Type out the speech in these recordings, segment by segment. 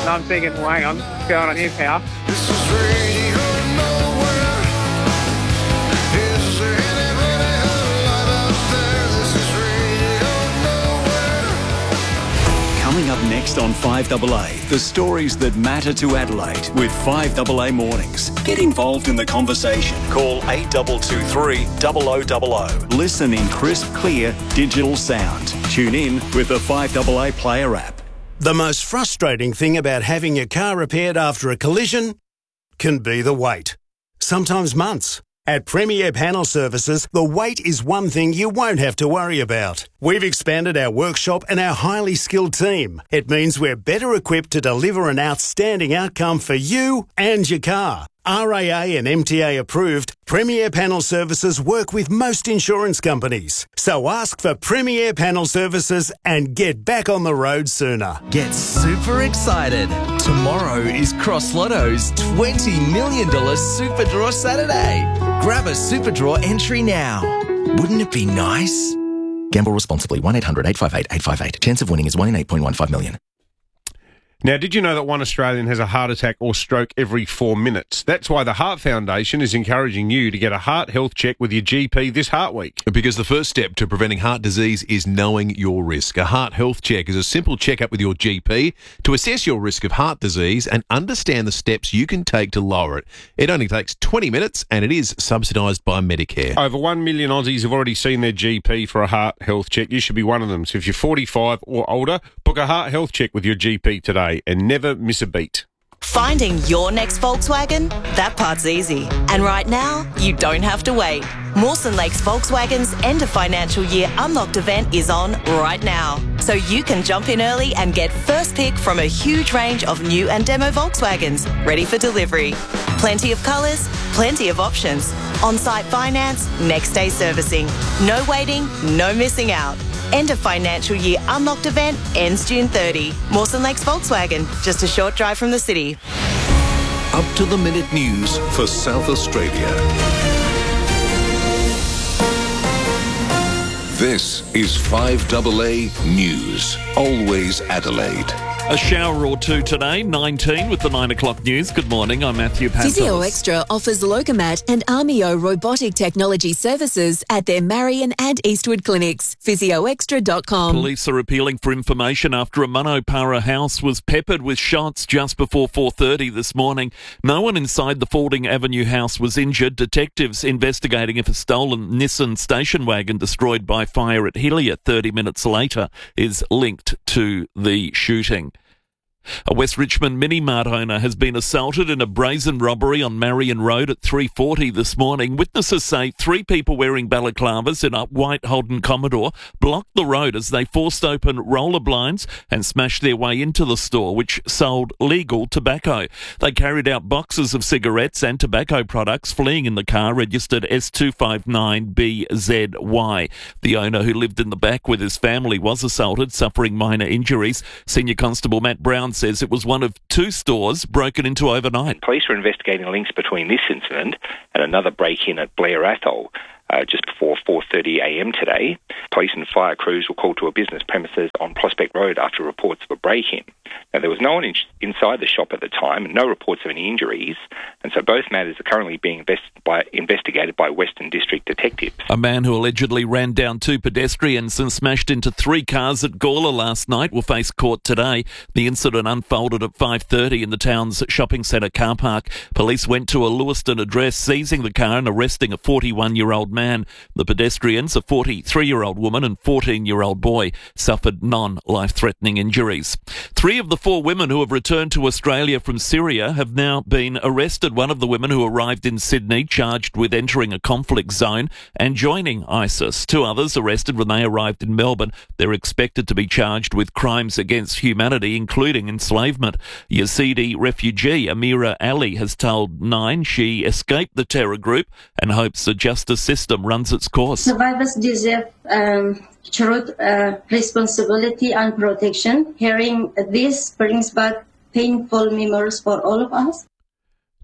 No, I'm thinking, well, hang on, what's going on here, pal? This is Radio Nowhere. Is there anybody alive out there? This is Radio Nowhere. Coming up next on 5AA, the stories that matter to Adelaide with 5AA Mornings. Get involved in the conversation. Call 8223 0000. Listen in crisp, clear digital sound. Tune in with the 5AA Player app. The most frustrating thing about having your car repaired after a collision can be the wait. Sometimes months. At Premier Panel Services, the wait is one thing you won't have to worry about. We've expanded our workshop and our highly skilled team. It means we're better equipped to deliver an outstanding outcome for you and your car. RAA and MTA approved, Premier Panel Services work with most insurance companies. So ask for Premier Panel Services and get back on the road sooner. Get super excited. Tomorrow is Cross Lotto's $20 million Super Draw Saturday. Grab a Super Draw entry now. Wouldn't it be nice? Gamble responsibly. 1-800-858-858. Chance of winning is 1 in 8.15 million. Now, did you know that one Australian has a heart attack or stroke every 4 minutes? That's why the Heart Foundation is encouraging you to get a heart health check with your GP this Heart Week. Because the first step to preventing heart disease is knowing your risk. A heart health check is a simple checkup with your GP to assess your risk of heart disease and understand the steps you can take to lower it. It only takes 20 minutes and it is subsidised by Medicare. Over 1 million Aussies have already seen their GP for a heart health check. You should be one of them. So if you're 45 or older, book a heart health check with your GP today and never miss a beat. Finding your next Volkswagen? That part's easy. And right now, you don't have to wait. Mawson Lakes Volkswagen's end of financial year unlocked event is on right now. So you can jump in early and get first pick from a huge range of new and demo Volkswagens ready for delivery. Plenty of colours, plenty of options. On-site finance, next day servicing. No waiting, no missing out. End of financial year unlocked event ends June 30. Mawson Lakes Volkswagen, just a short drive from the city. Up to the minute news for South Australia. This is 5AA News. Always Adelaide. A shower or two today, 19 with the 9 o'clock news. Good morning, I'm Matthew Pantelis. Physio Extra offers Logomat and Armio robotic technology services at their Marion and Eastwood clinics. PhysioExtra.com. Police are appealing for information after a Manopara house was peppered with shots just before 4:30 this morning. No one inside the Fording Avenue house was injured. Detectives investigating if a stolen Nissan station wagon destroyed by fire at Hillier 30 minutes later is linked to the shooting. A West Richmond mini-mart owner has been assaulted in a brazen robbery on Marion Road at 3:40 this morning. Witnesses say 3 people wearing balaclavas in a white Holden Commodore blocked the road as they forced open roller blinds and smashed their way into the store, which sold legal tobacco. They carried out boxes of cigarettes and tobacco products, fleeing in the car registered S259BZY. The owner, who lived in the back with his family, was assaulted, suffering minor injuries. Senior Constable Matt Brown says it was one of 2 stores broken into overnight. Police are investigating links between this incident and another break-in at Blair Athol just before 4:30am today. Police and fire crews were called to a business premises on Prospect Road after reports of a break-in. Now, there was no one inside the shop at the time and no reports of any injuries, and so both matters are currently being investigated by Western District detectives. A man who allegedly ran down 2 pedestrians and smashed into 3 cars at Gawler last night will face court today. The incident unfolded at 5:30 in the town's shopping centre car park. Police went to a Lewiston address, seizing the car and arresting a 41-year-old man. The pedestrians, a 43-year-old woman and 14-year-old boy, suffered non-life-threatening injuries. 3 of the 4 women who have returned to Australia from Syria have now been arrested. One of the women who arrived in Sydney charged with entering a conflict zone and joining ISIS. 2 others arrested when they arrived in Melbourne. They're expected to be charged with crimes against humanity, including enslavement. Yazidi refugee Amira Ali has told Nine she escaped the terror group and hopes the justice system runs its course. Survivors deserve truth, responsibility and protection. Hearing this brings back painful memories for all of us.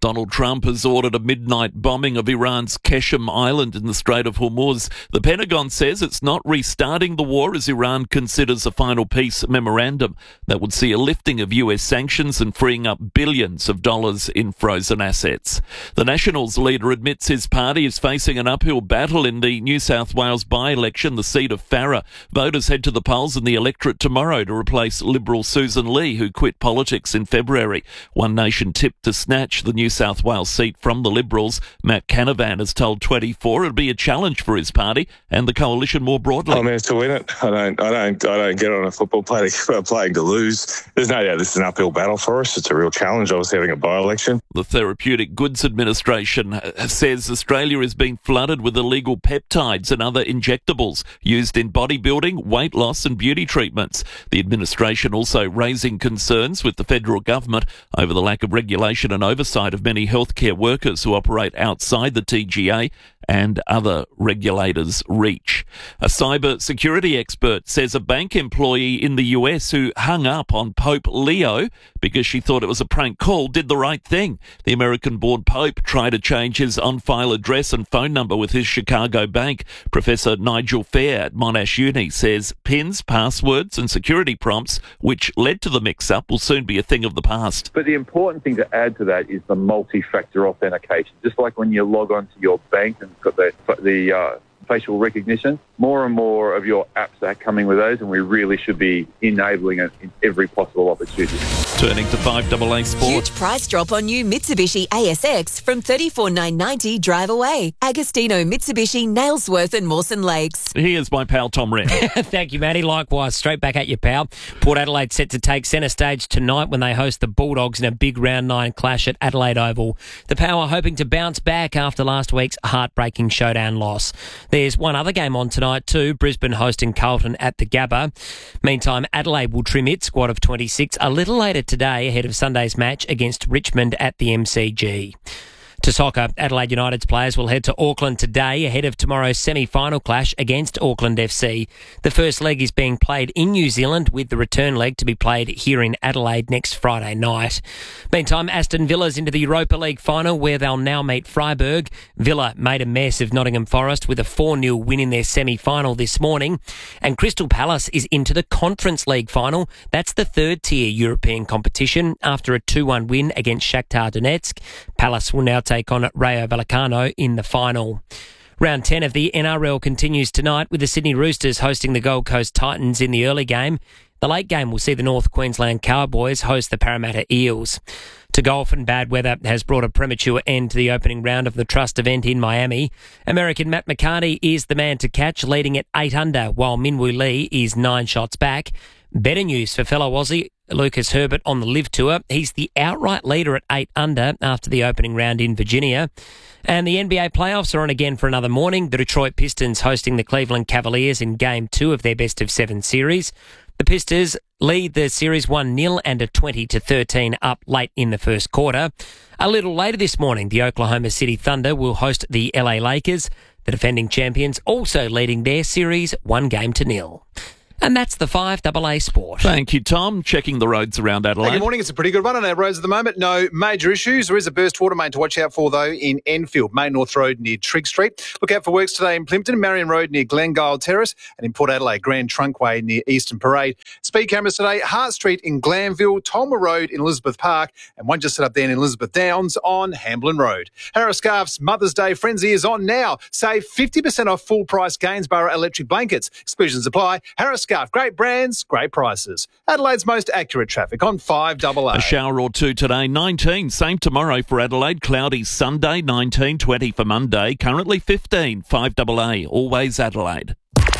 Donald Trump has ordered a midnight bombing of Iran's Qeshm Island in the Strait of Hormuz. The Pentagon says it's not restarting the war as Iran considers a final peace memorandum that would see a lifting of US sanctions and freeing up billions of dollars in frozen assets. The Nationals leader admits his party is facing an uphill battle in the New South Wales by-election, the seat of Farrer. Voters head to the polls in the electorate tomorrow to replace Liberal Susan Lee, who quit politics in February. One Nation tipped to snatch the New South Wales seat from the Liberals. Matt Canavan has told 24 it'll be a challenge for his party and the coalition more broadly. I mean, it's to win it. I don't get on a football playing to lose. There's no doubt this is an uphill battle for us. It's a real challenge. I was having a by-election. The Therapeutic Goods Administration says Australia is being flooded with illegal peptides and other injectables used in bodybuilding, weight loss and beauty treatments. The administration also raising concerns with the federal government over the lack of regulation and oversight of many healthcare workers who operate outside the TGA and other regulators' reach. A cyber security expert says a bank employee in the US who hung up on Pope Leo because she thought it was a prank call did the right thing. The American-born Pope tried to change his on-file address and phone number with his Chicago bank. Professor Nigel Fair at Monash Uni says pins, passwords and security prompts, which led to the mix-up, will soon be a thing of the past. But the important thing to add to that is the multi-factor authentication. Just like when you log on to your bank and got the facial recognition, more and more of your apps are coming with those, and we really should be enabling it in every possible opportunity. Turning to 5AA Sport. Huge price drop on new Mitsubishi ASX from $34,990 drive away. Agostino, Mitsubishi, Nailsworth and Mawson Lakes. Here's my pal Tom Wren. Thank you, Matty. Likewise, straight back at you, pal. Port Adelaide set to take centre stage tonight when they host the Bulldogs in a big round 9 clash at Adelaide Oval. The Power hoping to bounce back after last week's heartbreaking showdown loss. There's one other game on tonight too, Brisbane hosting Carlton at the Gabba. Meantime, Adelaide will trim its squad of 26 a little later today ahead of Sunday's match against Richmond at the MCG. To soccer, Adelaide United's players will head to Auckland today ahead of tomorrow's semi-final clash against Auckland FC. The first leg is being played in New Zealand, with the return leg to be played here in Adelaide next Friday night. Meantime, Aston Villa's into the Europa League final, where they'll now meet Freiburg. Villa made a mess of Nottingham Forest with a 4-0 win in their semi-final this morning. And Crystal Palace is into the Conference League final. That's the third-tier European competition after a 2-1 win against Shakhtar Donetsk. Palace will now take on Rayo Vallecano in the final. Round 10 of the NRL continues tonight with the Sydney Roosters hosting the Gold Coast Titans in the early game. The late game will see the North Queensland Cowboys host the Parramatta Eels. To golf, and bad weather has brought a premature end to the opening round of the Trust event in Miami. American Matt McCarty is the man to catch, leading at 8 under, while Minwoo Lee is 9 shots back. Better news for fellow Aussie Lucas Herbert on the Live Tour. He's the outright leader at 8 under after the opening round in Virginia. And the NBA playoffs are on again for another morning. The Detroit Pistons hosting the Cleveland Cavaliers in Game 2 of their best-of-7 series. The Pistons lead the series 1-0 and are 20-13 up late in the first quarter. A little later this morning, the Oklahoma City Thunder will host the LA Lakers. The defending champions also leading their series 1-0. And that's the 5AA Sport. Thank you, Tom. Checking the roads around Adelaide. Hey, good morning. It's a pretty good run on our roads at the moment. No major issues. There is a burst water main to watch out for, though, in Enfield, Main North Road near Trigg Street. Look out for works today in Plimpton, Marion Road near Glengyle Terrace, and in Port Adelaide, Grand Trunkway near Eastern Parade. Speed cameras today, Hart Street in Glanville, Tolmer Road in Elizabeth Park, and one just set up there in Elizabeth Downs on Hamblin Road. Harris Scarf's Mother's Day Frenzy is on now. Save 50% off full-price Gainsborough electric blankets. Exclusions apply. Harris Scarf, great brands, great prices. Adelaide's most accurate traffic on 5AA. A shower or two today, 19. Same tomorrow for Adelaide. Cloudy Sunday, 19. 20 for Monday. Currently 15. 5AA. Always Adelaide.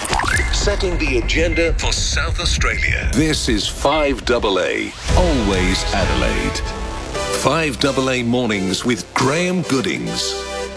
Setting the agenda for South Australia. This is 5AA. Always Adelaide. 5AA Mornings with Graham Goodings.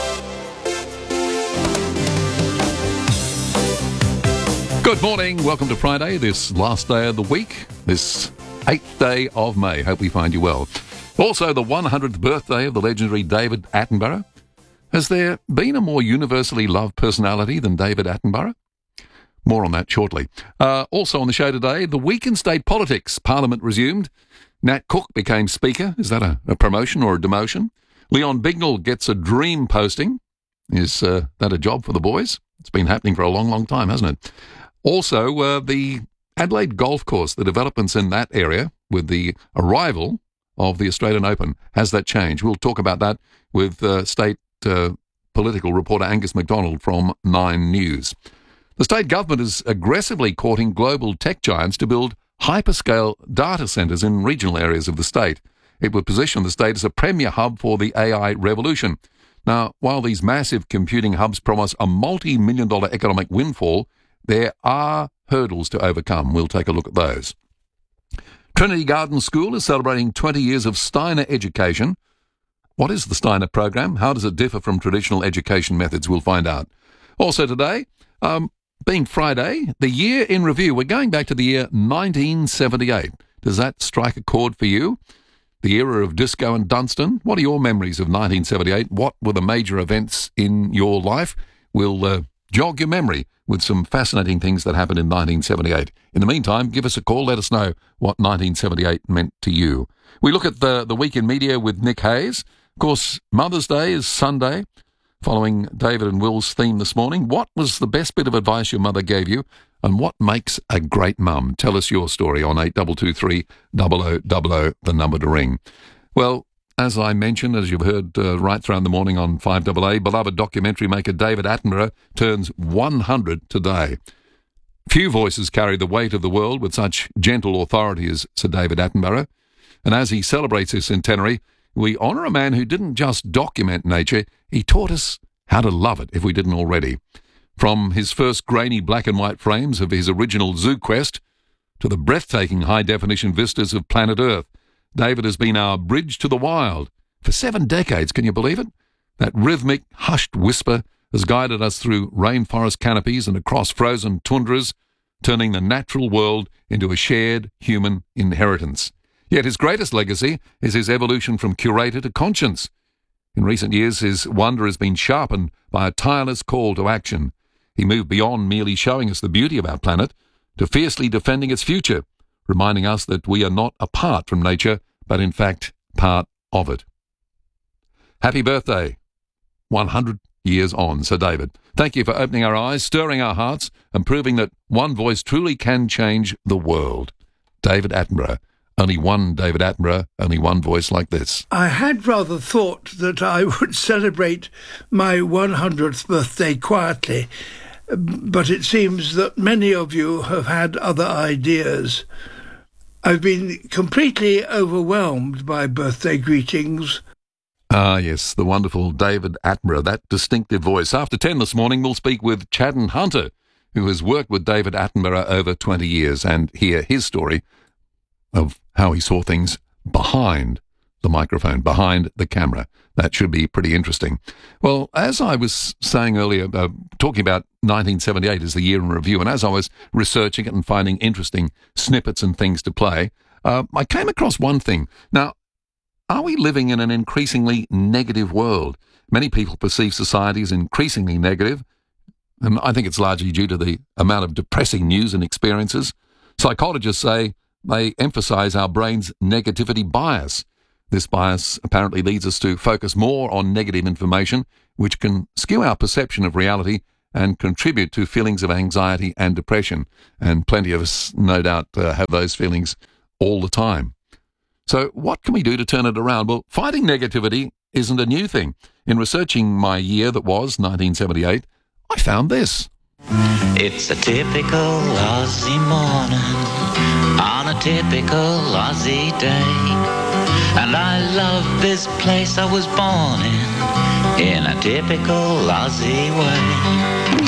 Good morning. Welcome to Friday, this last day of the week, this 8th day of May. Hope we find you well. Also, the 100th birthday of the legendary David Attenborough. Has there been a more universally loved personality than David Attenborough? More on that shortly. Also on the show today, the week in state politics. Parliament resumed. Nat Cook became Speaker. Is that a promotion or a demotion? Leon Bignell gets a dream posting. Is that a job for the boys? It's been happening for a long, long time, hasn't it? Also, the Adelaide Golf Course, the developments in that area with the arrival of the Australian Open, has that changed? We'll talk about that with state political reporter Angus MacDonald from 9 News. The state government is aggressively courting global tech giants to build hyperscale data centres in regional areas of the state. It would position the state as a premier hub for the AI revolution. Now, while these massive computing hubs promise a multi-million-dollar economic windfall, there are hurdles to overcome. We'll take a look at those. Trinity Garden School is celebrating 20 years of Steiner education. What is the Steiner program? How does it differ from traditional education methods? We'll find out. Also today, being Friday, the year in review. We're going back to the year 1978. Does that strike a chord for you? The era of disco and Dunstan. What are your memories of 1978? What were the major events in your life? We'll jog your memory with some fascinating things that happened in 1978. In the meantime, give us a call. Let us know what 1978 meant to you. We look at the week in media with Nick Hayes. Of course, Mother's Day is Sunday. Following David and Will's theme this morning, what was the best bit of advice your mother gave you, and what makes a great mum? Tell us your story on 8223 0000, the number to ring. Well, as I mentioned, as you've heard right throughout the morning on 5AA, beloved documentary maker David Attenborough turns 100 today. Few voices carry the weight of the world with such gentle authority as Sir David Attenborough, and as he celebrates his centenary, we honour a man who didn't just document nature, he taught us how to love it if we didn't already. From his first grainy black and white frames of his original Zoo Quest to the breathtaking high-definition vistas of planet Earth, David has been our bridge to the wild. For 7 decades, can you believe it? That rhythmic, hushed whisper has guided us through rainforest canopies and across frozen tundras, turning the natural world into a shared human inheritance. Yet his greatest legacy is his evolution from curator to conscience. In recent years, his wonder has been sharpened by a tireless call to action. He moved beyond merely showing us the beauty of our planet to fiercely defending its future, reminding us that we are not apart from nature, but in fact part of it. Happy birthday, 100 years on, Sir David. Thank you for opening our eyes, stirring our hearts, and proving that one voice truly can change the world. David Attenborough. Only one David Attenborough, only one voice like this. I had rather thought that I would celebrate my 100th birthday quietly, but it seems that many of you have had other ideas. I've been completely overwhelmed by birthday greetings. Ah, yes, the wonderful David Attenborough, that distinctive voice. After 10 this morning, we'll speak with Chadden Hunter, who has worked with David Attenborough over 20 years, and hear his story of how he saw things behind the microphone, behind the camera. That should be pretty interesting. Well, as I was saying earlier, talking about 1978 as the year in review, and as I was researching it and finding interesting snippets and things to play, I came across one thing. Now, are we living in an increasingly negative world? Many people perceive society as increasingly negative, and I think it's largely due to the amount of depressing news and experiences. Psychologists say they emphasize our brain's negativity bias. This bias apparently leads us to focus more on negative information, which can skew our perception of reality and contribute to feelings of anxiety and depression. And plenty of us, no doubt, have those feelings all the time. So what can we do to turn it around? Well, fighting negativity isn't a new thing. In researching my year that was 1978, I found this. It's a typical Aussie morning on a typical Aussie day, and I love this place I was born in a typical Aussie way.